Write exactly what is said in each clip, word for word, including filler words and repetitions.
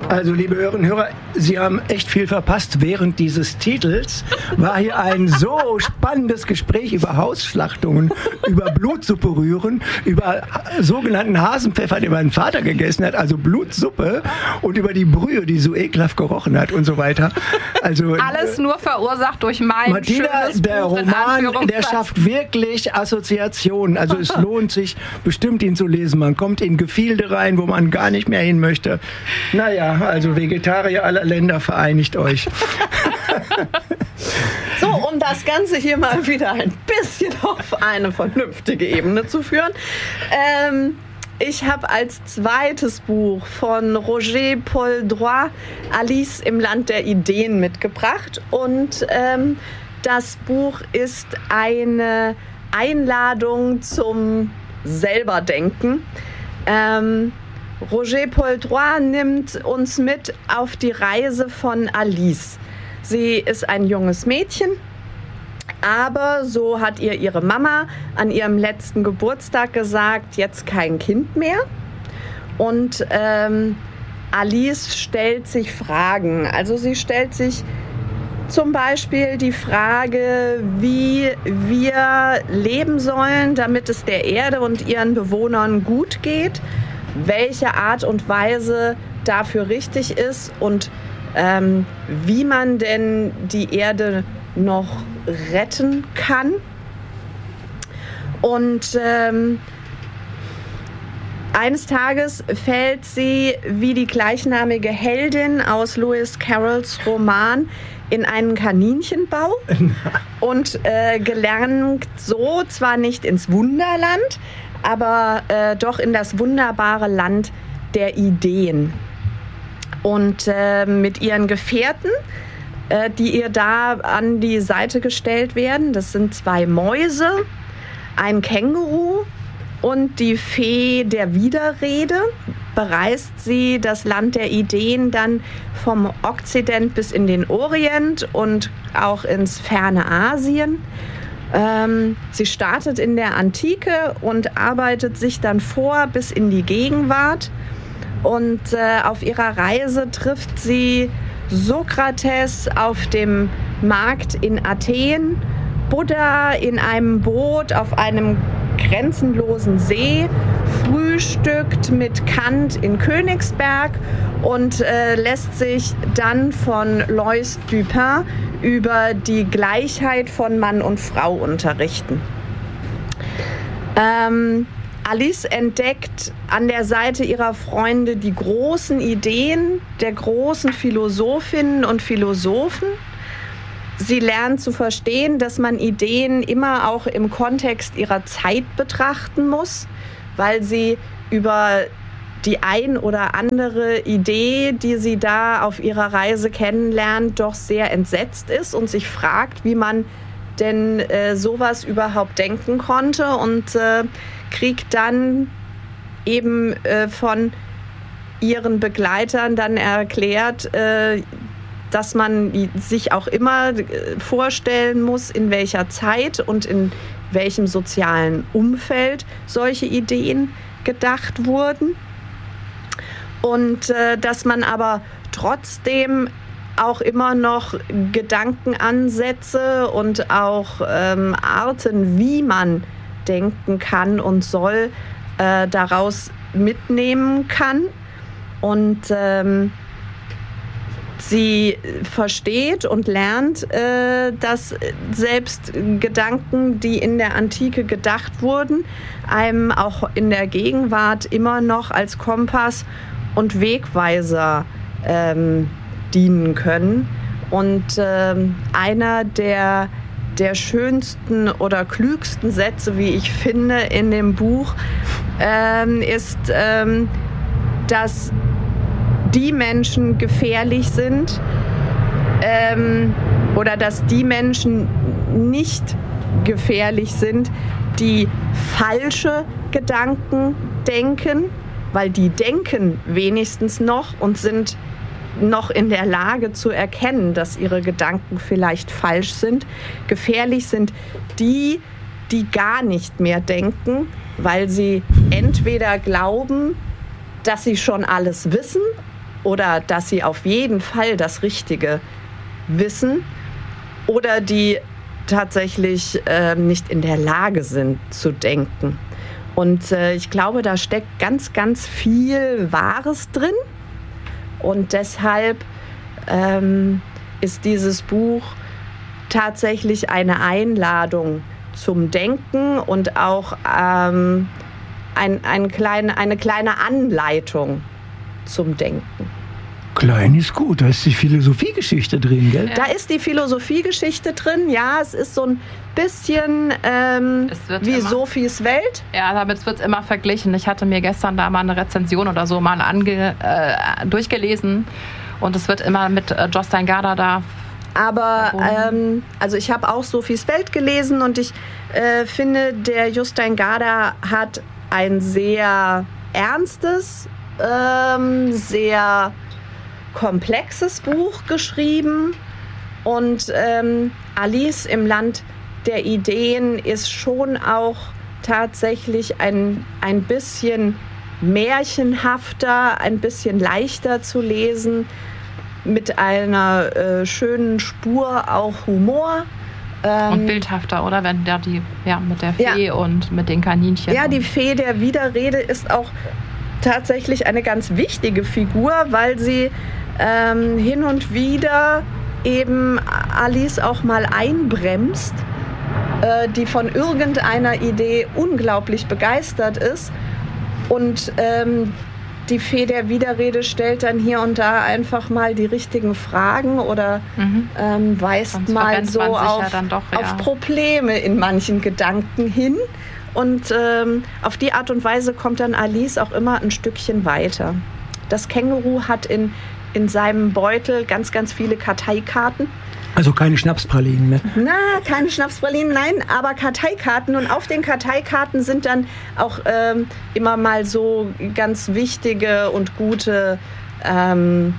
Also, liebe Hörerinnen und Hörer, Sie haben echt viel verpasst. Während dieses Titels war hier ein so spannendes Gespräch über Hausschlachtungen, über Blutsuppe rühren, über sogenannten Hasenpfeffer, den mein Vater gegessen hat, also Blutsuppe, und über die Brühe, die so ekelhaft gerochen hat und so weiter. Also alles nur verursacht durch mein Martina, schönes der Buch, Roman, der schafft wirklich Assoziationen. Also es lohnt sich bestimmt, ihn zu lesen. Man kommt in Gefilde rein, wo man gar nicht mehr hin möchte. Naja, also Vegetarier aller Länder, vereinigt euch. So, um das Ganze hier mal wieder ein bisschen auf eine vernünftige Ebene zu führen. Ähm, ich habe als zweites Buch von Roger Paul Droit Alice im Land der Ideen mitgebracht. Und ähm, das Buch ist eine Einladung zum Selberdenken. Ähm, Roger Paul Droit nimmt uns mit auf die Reise von Alice. Sie ist ein junges Mädchen, aber so hat ihr ihre Mama an ihrem letzten Geburtstag gesagt, jetzt kein Kind mehr. Und ähm, Alice stellt sich Fragen. Also sie stellt sich zum Beispiel die Frage, wie wir leben sollen, damit es der Erde und ihren Bewohnern gut geht, welche Art und Weise dafür richtig ist und ähm, wie man denn die Erde noch retten kann. Und ähm, eines Tages fällt sie wie die gleichnamige Heldin aus Lewis Carrolls Roman in einen Kaninchenbau und äh, gelangt so zwar nicht ins Wunderland, aber äh, doch in das wunderbare Land der Ideen. Und äh, mit ihren Gefährten, äh, die ihr da an die Seite gestellt werden, das sind zwei Mäuse, ein Känguru und die Fee der Widerrede, bereist sie das Land der Ideen dann vom Okzident bis in den Orient und auch ins ferne Asien. Ähm, sie startet in der Antike und arbeitet sich dann vor bis in die Gegenwart. Und äh, auf ihrer Reise trifft sie Sokrates auf dem Markt in Athen, Buddha in einem Boot auf einem grenzenlosen See, frühstückt mit Kant in Königsberg und äh, lässt sich dann von Lois Dupin über die Gleichheit von Mann und Frau unterrichten. Ähm, Alice entdeckt an der Seite ihrer Freunde die großen Ideen der großen Philosophinnen und Philosophen. Sie lernt zu verstehen, dass man Ideen immer auch im Kontext ihrer Zeit betrachten muss, weil sie über die ein oder andere Idee, die sie da auf ihrer Reise kennenlernt, doch sehr entsetzt ist und sich fragt, wie man denn äh, sowas überhaupt denken konnte, und äh, kriegt dann eben äh, von ihren Begleitern dann erklärt, äh, dass man sich auch immer vorstellen muss, in welcher Zeit und in welchem sozialen Umfeld solche Ideen gedacht wurden. Und äh, dass man aber trotzdem auch immer noch Gedankenansätze und auch ähm, Arten, wie man denken kann und soll, äh, daraus mitnehmen kann. Und ähm, sie versteht und lernt, äh, dass selbst Gedanken, die in der Antike gedacht wurden, einem auch in der Gegenwart immer noch als Kompass und Wegweiser ähm, dienen können. Und ähm, einer der, der schönsten oder klügsten Sätze, wie ich finde, in dem Buch ähm, ist, ähm, dass die Menschen gefährlich sind ähm, oder dass die Menschen nicht gefährlich sind, die falsche Gedanken denken, weil die denken wenigstens noch und sind noch in der Lage zu erkennen, dass ihre Gedanken vielleicht falsch sind. Gefährlich sind die, die gar nicht mehr denken, weil sie entweder glauben, dass sie schon alles wissen, oder dass sie auf jeden Fall das Richtige wissen oder die tatsächlich äh, nicht in der Lage sind zu denken. Und äh, ich glaube, da steckt ganz, ganz viel Wahres drin. Und deshalb ähm, ist dieses Buch tatsächlich eine Einladung zum Denken und auch ähm, ein, ein kleine, eine kleine Anleitung zum Denken. Klein ist gut, da ist die Philosophiegeschichte drin, gell? Ja. Da ist die Philosophiegeschichte drin, ja, es ist so ein bisschen ähm, wie immer, Sophies Welt. Ja, damit wird es immer verglichen. Ich hatte mir gestern da mal eine Rezension oder so mal ange, äh, durchgelesen und es wird immer mit äh, Jostein Gaarder da. Aber ähm, also ich habe auch Sophies Welt gelesen und ich äh, finde, der Jostein Gaarder hat ein sehr ernstes, ähm, sehr komplexes Buch geschrieben und ähm, Alice im Land der Ideen ist schon auch tatsächlich ein, ein bisschen märchenhafter, ein bisschen leichter zu lesen, mit einer äh, schönen Spur auch Humor. Ähm, und bildhafter, oder? Wenn der die, ja, mit der Fee ja. und mit den Kaninchen. Ja, die Fee der Widerrede ist auch tatsächlich eine ganz wichtige Figur, weil sie ähm, hin und wieder eben Alice auch mal einbremst, äh, die von irgendeiner Idee unglaublich begeistert ist. Und ähm, die Fee der Widerrede stellt dann hier und da einfach mal die richtigen Fragen oder mhm. ähm, weist Sonst mal so auf, ja doch, ja. auf Probleme in manchen Gedanken hin. Und ähm, auf die Art und Weise kommt dann Alice auch immer ein Stückchen weiter. Das Känguru hat in, in seinem Beutel ganz, ganz viele Karteikarten. Also keine Schnapspralinen, ne? Na, keine Schnapspralinen, nein, aber Karteikarten. Und auf den Karteikarten sind dann auch ähm, immer mal so ganz wichtige und gute, ähm,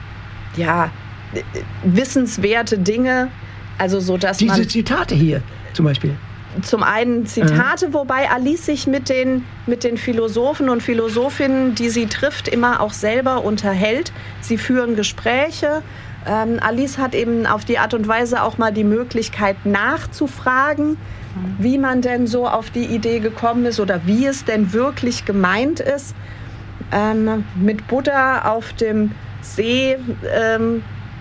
ja, wissenswerte Dinge. Also so, dass Diese man Zitate hier zum Beispiel. Zum einen Zitate, mhm. wobei Alice sich mit den, mit den Philosophen und Philosophinnen, die sie trifft, immer auch selber unterhält. Sie führen Gespräche. Ähm, Alice hat eben auf die Art und Weise auch mal die Möglichkeit nachzufragen, mhm. wie man denn so auf die Idee gekommen ist oder wie es denn wirklich gemeint ist. Ähm, mit Buddha auf dem See, ähm,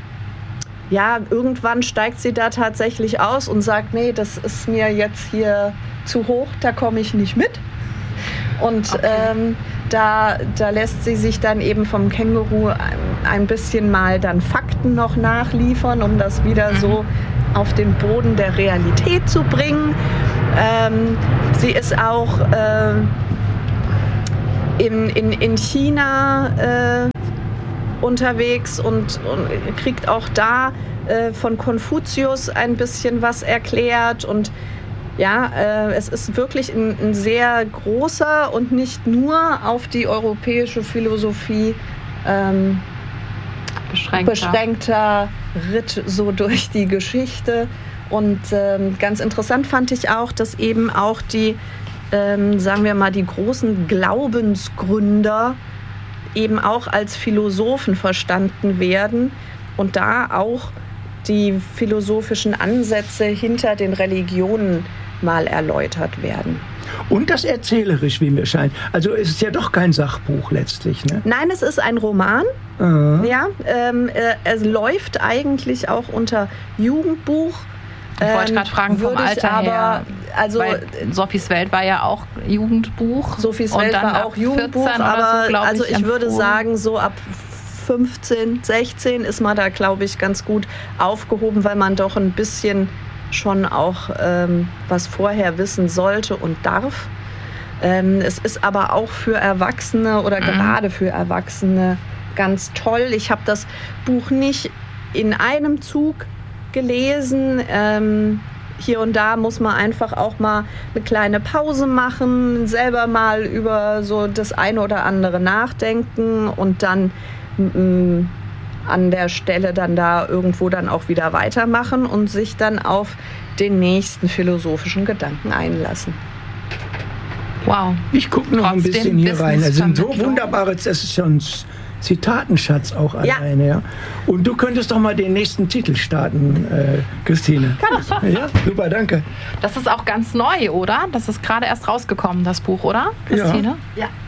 ja, irgendwann steigt sie da tatsächlich aus und sagt, nee, das ist mir jetzt hier zu hoch, da komme ich nicht mit. Und okay. ähm, da, da lässt sie sich dann eben vom Känguru ein, ein bisschen mal dann Fakten noch nachliefern, um das wieder mhm. so auf den Boden der Realität zu bringen. Ähm, sie ist auch äh, in, in, in China äh, unterwegs und, und kriegt auch da äh, von Konfuzius ein bisschen was erklärt. Und ja, äh, es ist wirklich ein, ein sehr großer und nicht nur auf die europäische Philosophie ähm, beschränkter. beschränkter Ritt so durch die Geschichte. Und ähm, ganz interessant fand ich auch, dass eben auch die, ähm, sagen wir mal, die großen Glaubensgründer eben auch als Philosophen verstanden werden und da auch die philosophischen Ansätze hinter den Religionen mal erläutert werden. Und das erzählerisch, wie mir scheint. Also es ist ja doch kein Sachbuch letztlich, ne? Nein, es ist ein Roman. Uh-huh. Ja, ähm, äh, es läuft eigentlich auch unter Jugendbuch. Ich wollte gerade fragen, vom Alter aber, her. Also, weil Sophies Welt war ja auch Jugendbuch. Sophies Welt war auch Jugendbuch, aber so, also ich, ich würde sagen, so ab fünfzehn, sechzehn ist man da, glaube ich, ganz gut aufgehoben, weil man doch ein bisschen schon auch ähm, was vorher wissen sollte und darf. Ähm, es ist aber auch für Erwachsene oder mhm. gerade für Erwachsene ganz toll. Ich habe das Buch nicht in einem Zug gelesen. Ähm, hier und da muss man einfach auch mal eine kleine Pause machen, selber mal über so das eine oder andere nachdenken und dann m- an der Stelle dann da irgendwo dann auch wieder weitermachen und sich dann auf den nächsten philosophischen Gedanken einlassen. Wow. Ich gucke noch ein bisschen hier rein. Es sind so wunderbare, das ist schon Zitatenschatz auch Ja. alleine. Ja. Und du könntest doch mal den nächsten Titel starten, äh, Christine. Kann ich. Ja, super, danke. Das ist auch ganz neu, oder? Das ist gerade erst rausgekommen, das Buch, oder, Christine? Ja.